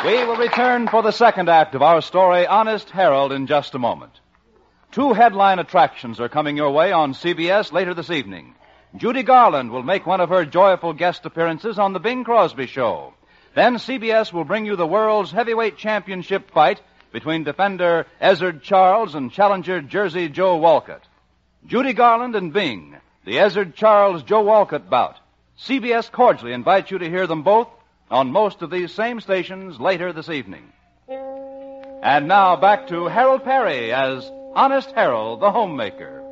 We will return for the second act of our story, Honest Harold, in just a moment. Two headline attractions are coming your way on CBS later this evening. Judy Garland will make one of her joyful guest appearances on The Bing Crosby Show. Then CBS will bring you the world's heavyweight championship fight between defender Ezzard Charles and challenger Jersey Joe Walcott. Judy Garland and Bing, the Ezzard Charles-Joe Walcott bout. CBS cordially invites you to hear them both on most of these same stations later this evening. And now back to Harold Perry as Honest Harold, the homemaker.